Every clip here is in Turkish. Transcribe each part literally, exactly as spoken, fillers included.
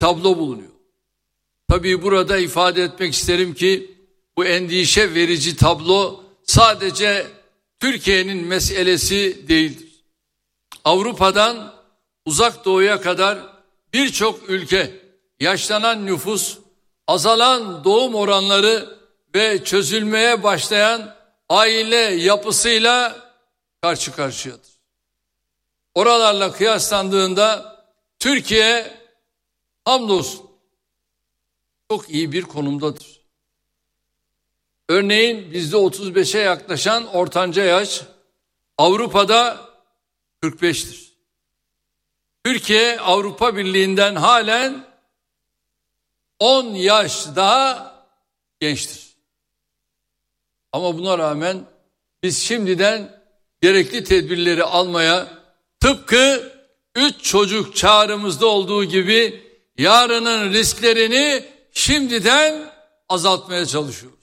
tablo bulunuyor. Tabii burada ifade etmek isterim ki bu endişe verici tablo sadece Türkiye'nin meselesi değildir. Avrupa'dan Uzak Doğu'ya kadar birçok ülke yaşlanan nüfus, azalan doğum oranları ve çözülmeye başlayan aile yapısıyla karşı karşıyadır. Oralarla kıyaslandığında Türkiye hamdolsun çok iyi bir konumdadır. Örneğin bizde otuz beşe yaklaşan ortanca yaş Avrupa'da kırk beştir. Türkiye Avrupa Birliği'nden halen on yaş daha gençtir. Ama buna rağmen biz şimdiden gerekli tedbirleri almaya, tıpkı üç çocuk çağrımızda olduğu gibi yarının risklerini şimdiden azaltmaya çalışıyoruz.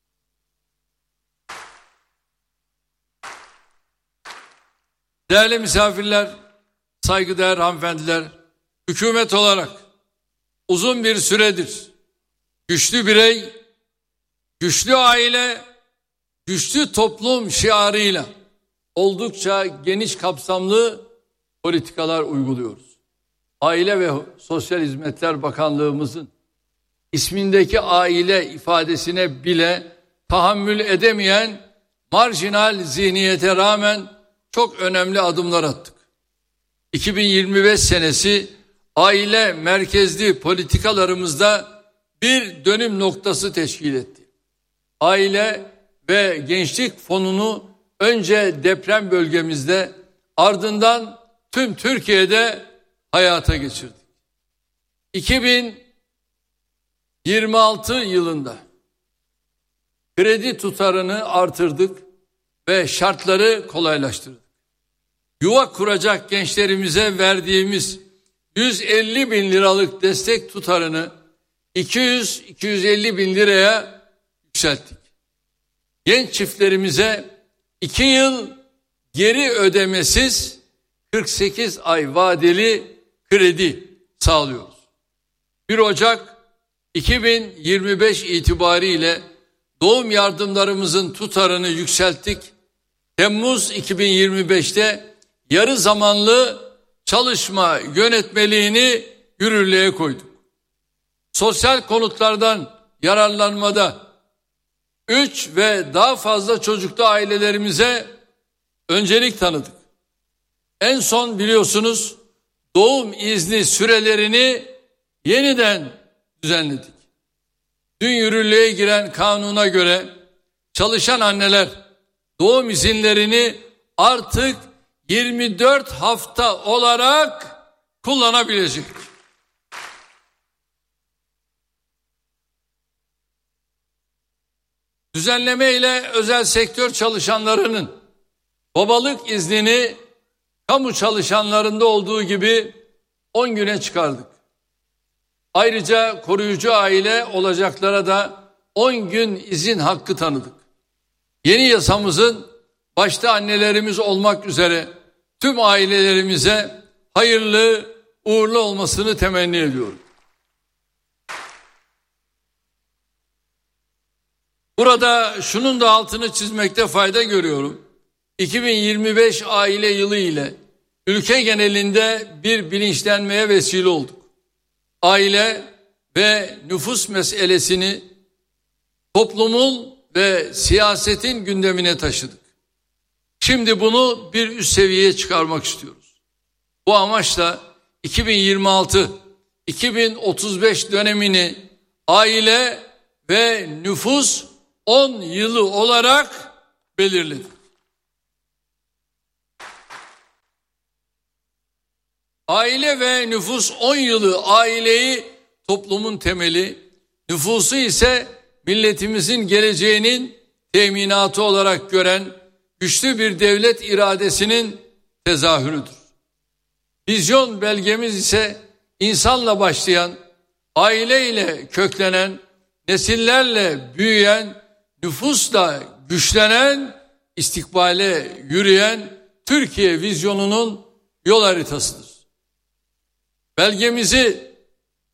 Değerli misafirler, saygıdeğer hanımefendiler, hükümet olarak uzun bir süredir güçlü birey, güçlü aile, güçlü toplum şiarıyla oldukça geniş kapsamlı politikalar uyguluyoruz. Aile ve Sosyal Hizmetler Bakanlığımızın ismindeki aile ifadesine bile tahammül edemeyen marjinal zihniyete rağmen çok önemli adımlar attık. iki bin yirmi beş senesi aile merkezli politikalarımızda bir dönüm noktası teşkil etti. Aile ve Gençlik Fonu'nu önce deprem bölgemizde, ardından tüm Türkiye'de hayata geçirdik. iki bin yirmi altı yılında kredi tutarını artırdık ve şartları kolaylaştırdık. Yuva kuracak gençlerimize verdiğimiz yüz elli bin liralık destek tutarını iki yüz iki yüz elli bin liraya yükselttik. Genç çiftlerimize iki yıl geri ödemesiz kırk sekiz ay vadeli kredi sağlıyoruz. bir Ocak iki bin yirmi beş itibariyle doğum yardımlarımızın tutarını yükselttik. Temmuz iki bin yirmi beşte yarı zamanlı çalışma yönetmeliğini yürürlüğe koyduk. Sosyal konutlardan yararlanmada üç ve daha fazla çocuklu ailelerimize öncelik tanıdık. En son biliyorsunuz doğum izni sürelerini yeniden düzenledik. Dün yürürlüğe giren kanuna göre çalışan anneler doğum izinlerini artık yirmi dört hafta olarak kullanabilecek. Düzenleme ile özel sektör çalışanlarının babalık iznini kamu çalışanlarında olduğu gibi on güne çıkardık. Ayrıca koruyucu aile olacaklara da on gün izin hakkı tanıdık. Yeni yasamızın başta annelerimiz olmak üzere tüm ailelerimize hayırlı, uğurlu olmasını temenni ediyorum. Burada şunun da altını çizmekte fayda görüyorum. iki bin yirmi beş aile yılı ile ülke genelinde bir bilinçlenmeye vesile olduk. Aile ve nüfus meselesini toplumun ve siyasetin gündemine taşıdık. Şimdi bunu bir üst seviyeye çıkarmak istiyoruz. Bu amaçla iki bin yirmi altı iki bin otuz beş dönemini aile ve nüfus on yılı olarak belirledik. Aile ve nüfus on yılı aileyi toplumun temeli, nüfusu ise milletimizin geleceğinin teminatı olarak gören güçlü bir devlet iradesinin tezahürüdür. Vizyon belgemiz ise insanla başlayan, aileyle köklenen, nesillerle büyüyen, nüfusla güçlenen, istikbale yürüyen Türkiye vizyonunun yol haritasıdır. Belgemizi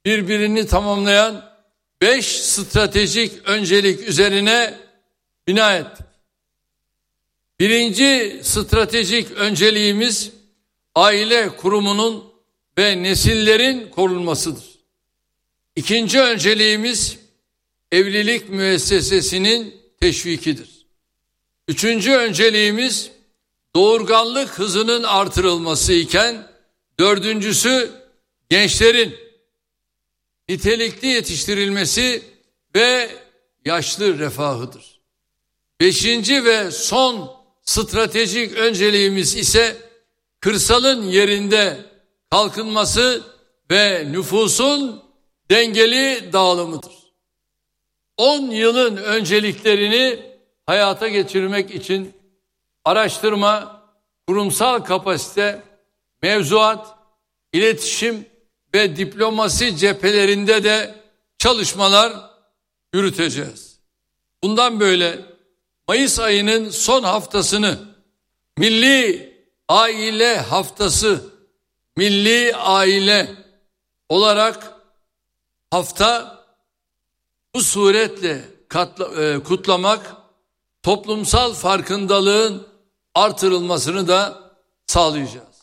birbirini tamamlayan beş stratejik öncelik üzerine bina ettik. Birinci stratejik önceliğimiz aile kurumunun ve nesillerin korunmasıdır. İkinci önceliğimiz evlilik müessesesinin teşvikidir. Üçüncü önceliğimiz doğurganlık hızının artırılması iken dördüncüsü gençlerin nitelikli yetiştirilmesi ve yaşlı refahıdır. Beşinci ve son stratejik önceliğimiz ise kırsalın yerinde kalkınması ve nüfusun dengeli dağılımıdır. on yılın önceliklerini hayata geçirmek için araştırma, kurumsal kapasite, mevzuat, iletişim ve diplomasi cephelerinde de çalışmalar yürüteceğiz. Bundan böyle Mayıs ayının son haftasını Milli Aile Haftası, Milli Aile olarak hafta bu suretle katla, e, kutlamak toplumsal farkındalığın artırılmasını da sağlayacağız.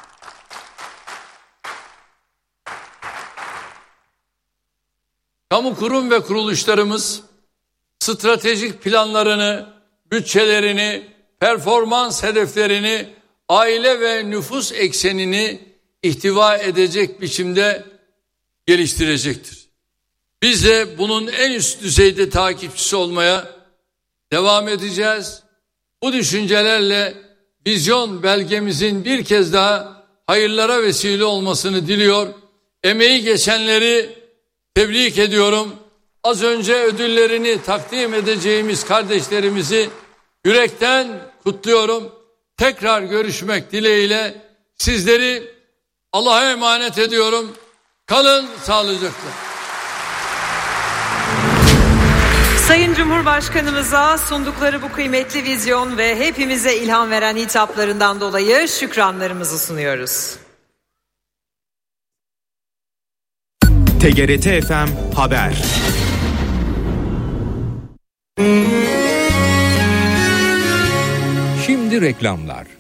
Kamu kurum ve kuruluşlarımız stratejik planlarını, bütçelerini, performans hedeflerini, aile ve nüfus eksenini ihtiva edecek biçimde geliştirecektir. Biz de bunun en üst düzeyde takipçisi olmaya devam edeceğiz. Bu düşüncelerle vizyon belgemizin bir kez daha hayırlara vesile olmasını diliyor. Emeği geçenleri tebrik ediyorum. Az önce ödüllerini takdim edeceğimiz kardeşlerimizi yürekten kutluyorum. Tekrar görüşmek dileğiyle sizleri Allah'a emanet ediyorum. Kalın sağlıcakla. Sayın Cumhurbaşkanımıza sundukları bu kıymetli vizyon ve hepimize ilham veren hitaplarından dolayı şükranlarımızı sunuyoruz. T G R T F M Haber. Şimdi reklamlar.